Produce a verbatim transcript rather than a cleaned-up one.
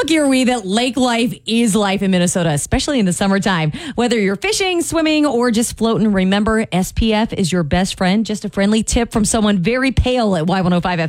lucky are we that lake life is life in Minnesota, especially in the summertime. Whether you're fishing, swimming, or just floating, remember S P F is your best friend. Just a friendly tip from someone very pale at Y one oh five F M.